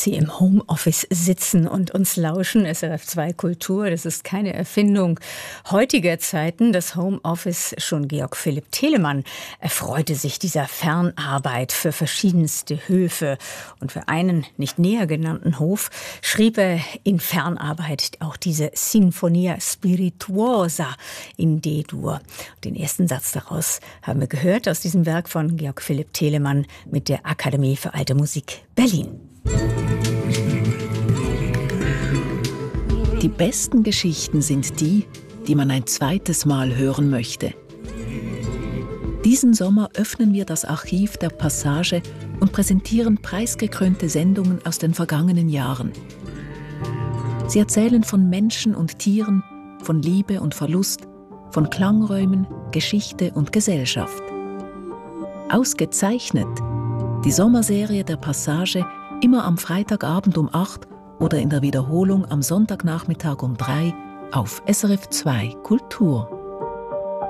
Sie im Homeoffice sitzen und uns lauschen. SRF2 Kultur, das ist keine Erfindung heutiger Zeiten. Das Homeoffice, schon Georg Philipp Telemann erfreute sich dieser Fernarbeit für verschiedenste Höfe. Und für einen nicht näher genannten Hof schrieb er in Fernarbeit auch diese Sinfonia Spirituosa in D-Dur. Den ersten Satz daraus haben wir gehört aus diesem Werk von Georg Philipp Telemann mit der Akademie für Alte Musik Berlin. Die besten Geschichten sind die, die man ein zweites Mal hören möchte. Diesen Sommer öffnen wir das Archiv der Passage und präsentieren preisgekrönte Sendungen aus den vergangenen Jahren. Sie erzählen von Menschen und Tieren, von Liebe und Verlust, von Klangräumen, Geschichte und Gesellschaft. Ausgezeichnet die Sommerserie der Passage immer am Freitagabend um 8 oder in der Wiederholung am Sonntagnachmittag um 3 auf SRF2 Kultur.